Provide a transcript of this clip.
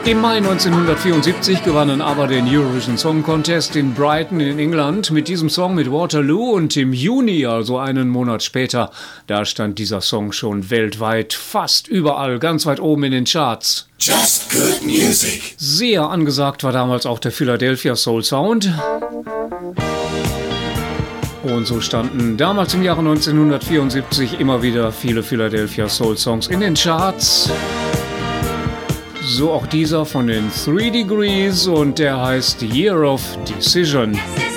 Im Mai 1974 gewannen aber den Eurovision Song Contest in Brighton in England mit diesem Song mit Waterloo und im Juni, also einen Monat später, da stand dieser Song schon weltweit fast überall, ganz weit oben in den Charts. Just good music. Sehr angesagt war damals auch der Philadelphia Soul Sound. Und so standen damals im Jahre 1974 immer wieder viele Philadelphia Soul Songs in den Charts. So auch dieser von den 3 Degrees und der heißt Year of Decision.